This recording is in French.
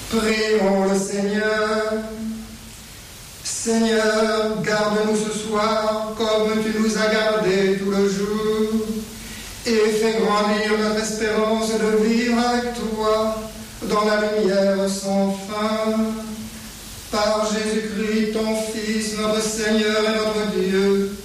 Prions le Seigneur. Seigneur, garde-nous ce soir comme tu nous as gardés tout le jour et fais grandir notre espérance de vivre avec toi dans la lumière sans fin. Par Jésus-Christ, ton Fils, notre Seigneur et notre